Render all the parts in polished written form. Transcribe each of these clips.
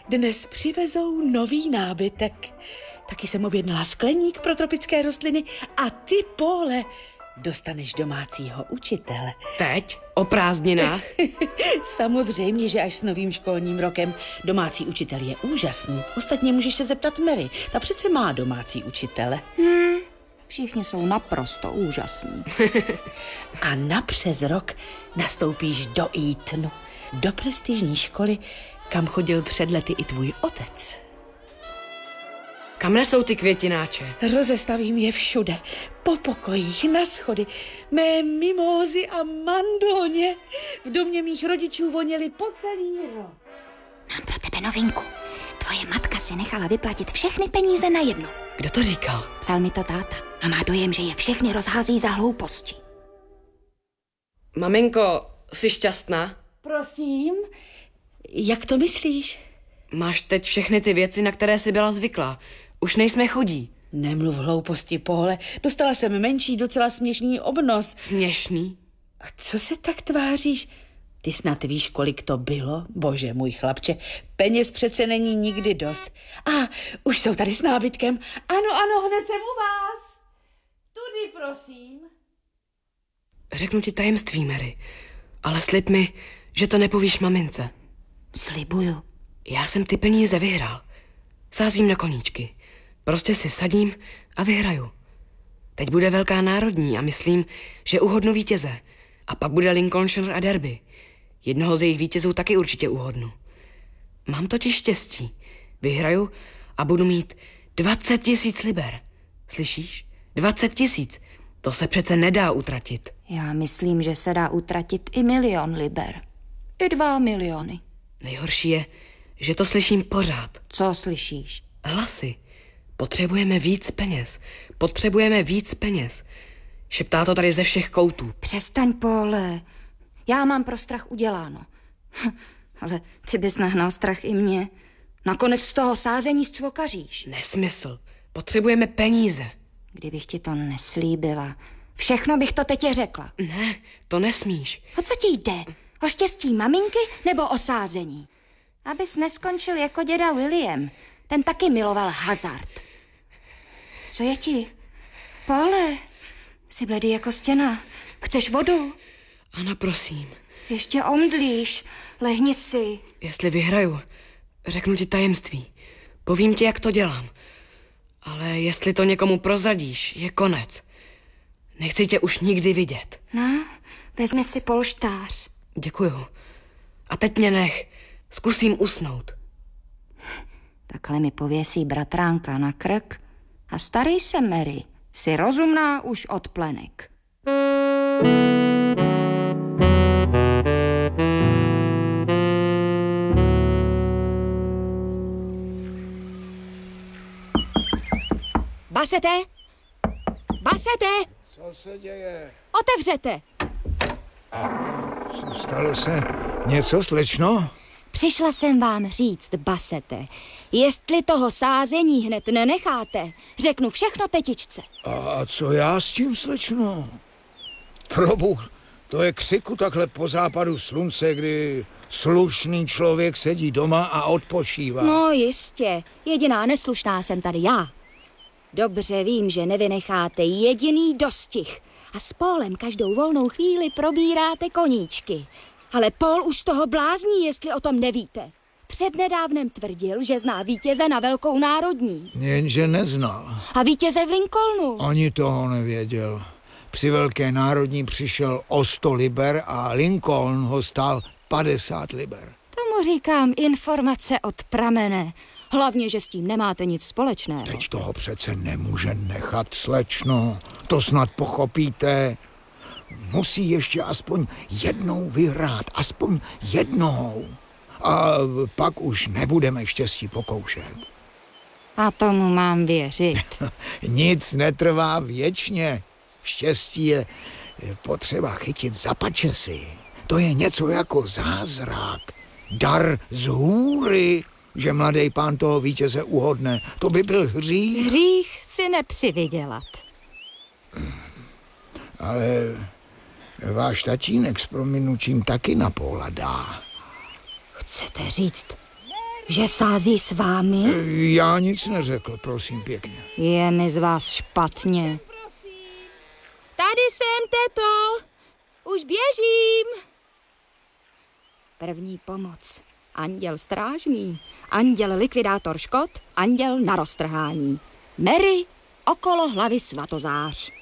Dnes přivezou nový nábytek. Taky jsem objednala skleník pro tropické rostliny a ty, Póle, dostaneš domácího učitele. Teď? O prázdninách? Samozřejmě, že až s novým školním rokem. Domácí učitel je úžasný. Ostatně můžeš se zeptat Mary. Ta přece má domácí učitele. Všichni jsou naprosto úžasní. A napřes rok nastoupíš do Eatonu, do prestižní školy, kam chodil před lety i tvůj otec. Kam nesou ty květináče? Rozestavím je všude, po pokojích, na schody. Mé mimózy a mandoně v domě mých rodičů voněly po celý rok. Mám pro tebe novinku. Tvoje matka si nechala vyplatit všechny peníze najednou. Kdo to říkal? Psal mi to táta a má dojem, že je všechny rozhází za hlouposti. Maminko, jsi šťastná? Prosím, jak to myslíš? Máš teď všechny ty věci, na které jsi byla zvyklá. Už nejsme chudí. Nemluv hlouposti, Póle. Dostala jsem menší, docela směšný obnos. Směšný? A co se tak tváříš? Ty snad víš, kolik to bylo? Bože, můj chlapče, peněz přece není nikdy dost. Už jsou tady s nábytkem. Ano, hned jsem u vás. Tudy, prosím. Řeknu ti tajemství, Mary, ale slib mi, že to nepovíš mamince. Slibuju. Já jsem ty peníze vyhrál. Sázím na koníčky. Prostě si vsadím a vyhraju. Teď bude velká národní a myslím, že uhodnu vítěze. A pak bude Lincolnshire a Derby. Jednoho z jejich vítězů taky určitě uhodnu. Mám totiž štěstí. Vyhraju a budu mít 20 000 liber. Slyšíš? 20 000. To se přece nedá utratit. Já myslím, že se dá utratit i 1 000 000 liber. I 2 miliony. Nejhorší je, že to slyším pořád. Co slyšíš? Hlasy. Potřebujeme víc peněz. Potřebujeme víc peněz. Šeptá to tady ze všech koutů. Přestaň, Póle. Já mám pro strach uděláno. Ale ty bys nahnal strach i mě. Nakonec z toho sázení zcvokaříš. Nesmysl. Potřebujeme peníze. Kdybych ti to neslíbila, všechno bych to teď řekla. Ne, to nesmíš. O co ti jde? O štěstí maminky nebo o sázení? Abys neskončil jako děda William. Ten taky miloval hazard. Co je ti? Póle, jsi bledý jako stěna. Chceš vodu? Ano, prosím. Ještě omdlíš. Lehni si. Jestli vyhraju, řeknu ti tajemství. Povím ti, jak to dělám. Ale jestli to někomu prozradíš, je konec. Nechci tě už nikdy vidět. No, vezmi si polštář. Děkuju. A teď mě nech. Zkusím usnout. Takhle mi pověsí bratránka na krk a starej se, Mary. Jsi rozumná už od plenek. Bassete? Bassete? Co se děje? Otevřete! Co stalo se? Něco, slečno? Přišla jsem vám říct, Bassete, jestli toho sázení hned nenecháte, řeknu všechno tetičce. A co já s tím, slečno? Probůh, to je křiku takhle po západu slunce, kdy slušný člověk sedí doma a odpočívá. No jistě, jediná neslušná jsem tady já. Dobře vím, že nevynecháte jediný dostih a s Pólem každou volnou chvíli probíráte koníčky. Ale Paul už z toho blázní, jestli o tom nevíte. Přednedávnem tvrdil, že zná vítěze na velkou národní. Jenže neznal. A vítěze v Lincolnu. Ani toho nevěděl. Při velké národní přišel o 100 liber a Lincoln ho stál 50 liber. Tomu říkám informace od pramene. Hlavně, že s tím nemáte nic společného. Teď toho přece nemůže nechat, slečno. To snad pochopíte. Musí ještě aspoň jednou vyhrát. Aspoň jednou. A pak už nebudeme štěstí pokoušet. A tomu mám věřit. Nic netrvá věčně. Štěstí je potřeba chytit za pačesy. To je něco jako zázrak. Dar z hůry, že mladý pán toho vítěze uhodne. To by byl hřích. Hřích si nepřivydělat. Ale váš tatínek s prominutím taky na Póla dá. Chcete říct, Že sází s vámi? Já nic neřekl, prosím pěkně. Je mi z vás špatně. Tady jsem, teto. Už běžím. První pomoc. Anděl strážný. Anděl likvidátor škod. Anděl na roztrhání. Mary okolo hlavy svatozář.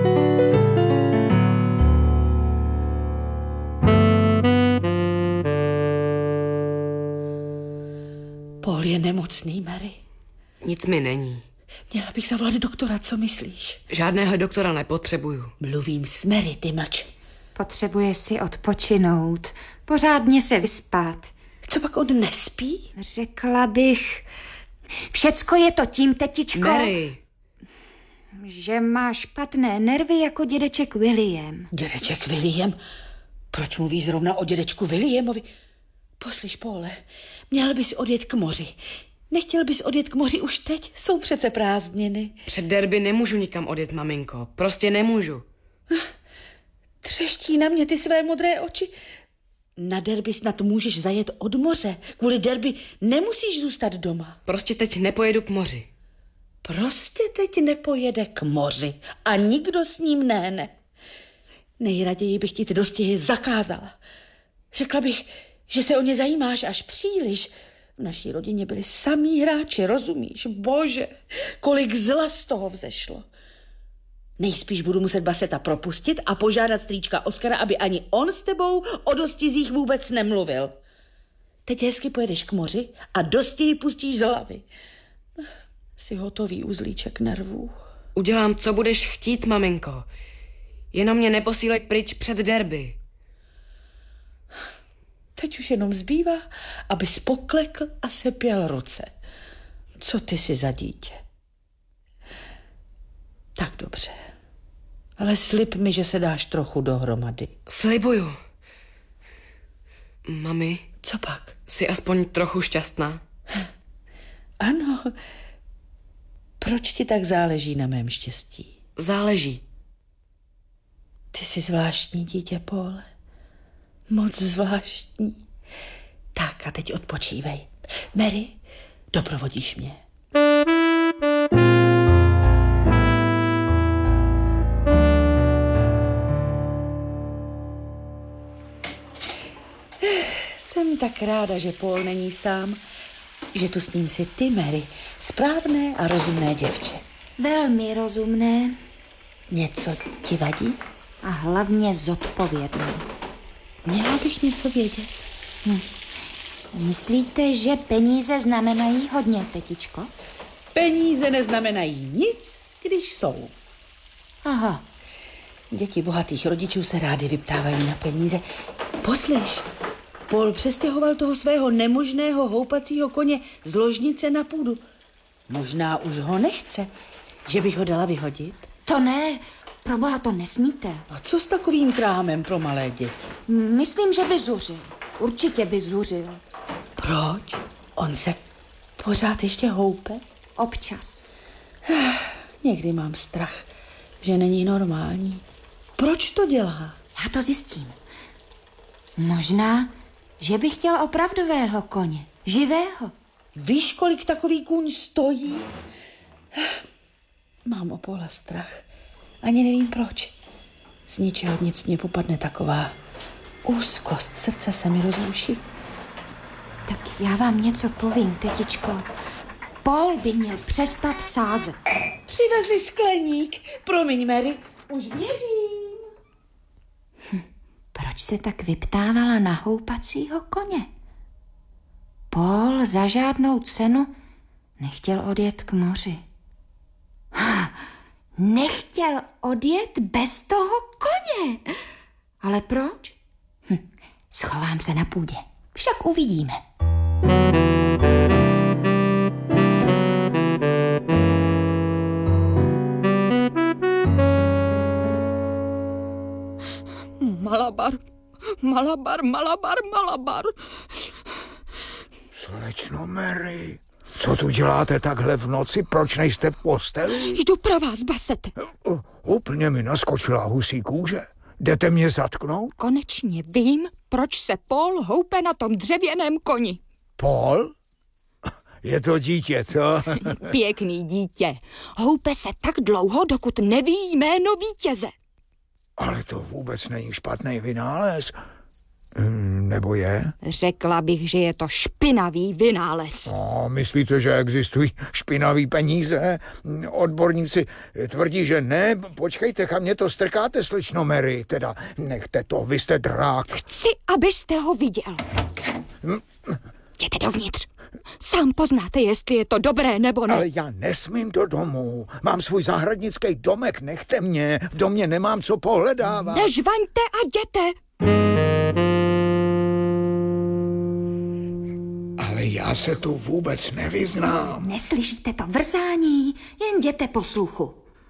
Paul je nemocný, Mary. Nic mi není. Měla bych zavolat doktora, co myslíš? Žádného doktora nepotřebuju. Mluvím s Mary, ty mlč. Potřebuje si odpočinout, pořádně se vyspat. Co pak on nespí? Řekla bych, všecko je to tím, tetičko, Mary, že má špatné nervy jako dědeček William. Dědeček William? Proč mluvíš zrovna o dědečku Williamovi? Poslyš, Paule, měl bys odjet k moři. Nechtěl bys odjet k moři už teď? Jsou přece prázdniny. před derby nemůžu nikam odjet, maminko. Prostě nemůžu. Třeští na mě ty své modré oči. Na derby snad můžeš zajet od moře. Kvůli derby nemusíš zůstat doma. Prostě teď nepojedu k moři. Prostě teď nepojede k moři a nikdo s ním ne. Nejraději bych ti ty dostihy zakázala. Řekla bych, že se o ně zajímáš až příliš. V naší rodině byli samí hráči, rozumíš? Bože, kolik zla z toho vzešlo. Nejspíš budu muset Baseta propustit a požádat strýčka Oskara, aby ani on s tebou o dostizích vůbec nemluvil. Teď hezky pojedeš k moři a dostihy pustíš z hlavy. Jsi hotový, uzlíček nervů. Udělám, co budeš chtít, maminko. Jenom mě neposílej pryč před derby. Teď už jenom zbývá, abys poklekl a sepěl ruce. Co ty jsi za dítě? Tak dobře. Ale slib mi, že se dáš trochu dohromady. Slibuju. Mami, Co pak? jsi aspoň trochu šťastná? Ano. Proč ti tak záleží na mém štěstí? Záleží. Ty jsi zvláštní dítě, Paule. Moc zvláštní. Tak a teď odpočívej. Mary, doprovodíš mě. Jsem tak ráda, že Paul není sám, že tu s ním si ty, Mary, správné a rozumné děvče. Velmi rozumné Něco ti vadí? a hlavně zodpovědné. Měla bych něco vědět. Myslíte, že peníze znamenají hodně, tetičko? Peníze neznamenají nic, když jsou. Aha, Děti bohatých rodičů se rády vyptávají na peníze. Poslyš, Paul přestěhoval toho svého nemožného houpacího koně z ložnice na půdu. Možná už ho nechce, že bych ho dala vyhodit. to ne, proboha to nesmíte. A co s takovým krámem pro malé děti? Myslím, že by zuřil. Určitě by zuřil. Proč? On se pořád ještě houpe? Občas. Někdy mám strach, že není normální. Proč to dělá? Já to zjistím. Možná, že by chtěl opravdového koně. Živého. Víš, kolik takový kůň stojí? Mám o Paula strach. Ani nevím proč. Z ničeho nic mě popadne taková úzkost. Srdce se mi rozbuší. Tak já vám něco povím, tetičko. Paul by měl přestat sázet. Přivezli skleník. Promiň, Mary, už běžím. Proč se tak vyptávala na houpacího koně? Paul za žádnou cenu nechtěl odjet k moři. Nechtěl odjet bez toho koně. Ale proč? Schovám se na půdě. Však uvidíme. Malabar, Malabar, Malabar, Malabar. Slečno Mary, co tu děláte takhle v noci? Proč nejste v posteli? Jdu pro vás, Basete. Úplně mi naskočila husí kůže. Jdete mě zatknout? Konečně vím, proč se Paul houpe na tom dřevěném koni. Paul? Je to dítě, co? Pěkný dítě. Houpe se tak dlouho, dokud neví jméno vítěze. Ale to vůbec není špatný vynález. Nebo je? Řekla bych, že je to špinavý vynález. Myslíte, že existují špinavý peníze? Odborníci tvrdí, že ne. Počkejte, kam mě to strkáte, slečno Mary. Teda nechte to, vy jste drák. Chci, abyste ho viděl. Jděte dovnitř. Sám poznáte, jestli je to dobré nebo ne. Ale já nesmím do domu. Mám svůj zahradnický domek, nechte mě. V domě nemám co pohledávat. Nežvaňte a jděte. Ale já se tu vůbec nevyznám. Neslyšíte to vrzání, jen jděte posluchu.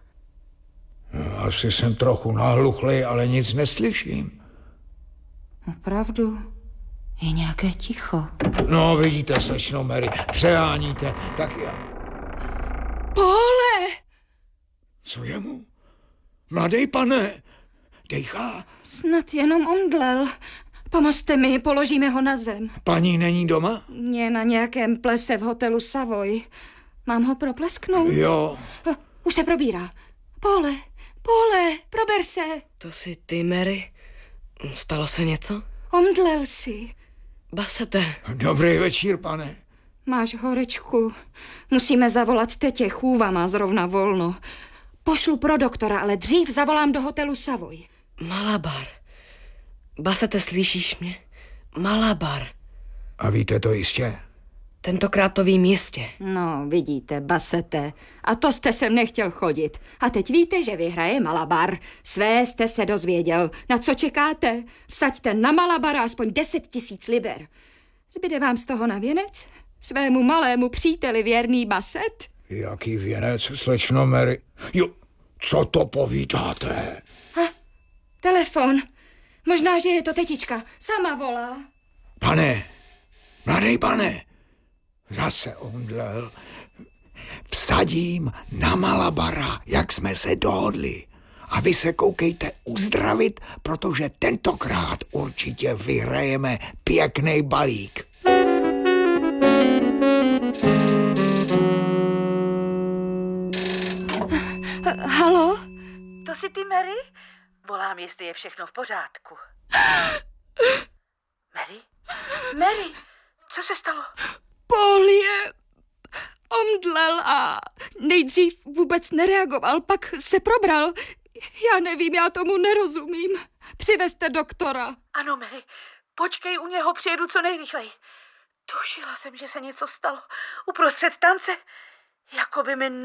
Asi jsem trochu nahluchlej, ale nic neslyším. Opravdu? Je nějaké ticho. No, vidíte, slečno Mary, přeháníte, tak já... Pole! Co je mu? Mladej pane, dejchá. Snad jenom omdlel. Pomozte mi, položíme ho na zem. Paní není doma? Je na nějakém plese v hotelu Savoy. Mám ho proplesknout? Jo. Už se probírá. Pole, prober se. To jsi ty, Mary? Stalo se něco? Omdlel si. Basete. Dobrý večír, pane. Máš horečku. Musíme zavolat tetě, chůva má zrovna volno. Pošlu pro doktora, ale dřív zavolám do hotelu Savoy. Malabar. Basete, slyšíš mě? Malabar. A víte to jistě? Tentokrát to vím jistě. No, vidíte, Basete. A to jste sem nechtěl chodit. A teď víte, že vyhraje Malabar. Své jste se dozvěděl. Na co čekáte? Vsaďte na Malabara aspoň 10 000 liber. Zbyde vám z toho na věnec? Svému malému příteli věrný Baset? Jaký věnec, slečno Mary? Jo, co to povídáte? Telefon. Možná, že je to tetička. Sama volá. Pane, mladej pane, zase omdlel. Vsadím na Malabara, jak jsme se dohodli. A vy se koukejte uzdravit, protože tentokrát určitě vyhrajeme pěkný balík. Halo? To jsi ty, Mary? Volám, jestli je všechno v pořádku. Mary, co se stalo? Paul je omdlel a nejdřív vůbec nereagoval, pak se probral. Já nevím, já tomu nerozumím. Přivezte doktora. Ano, Mary, počkej u něho, přijedu co nejrychleji. Tušila jsem, že se něco stalo. Uprostřed tance, jako by mi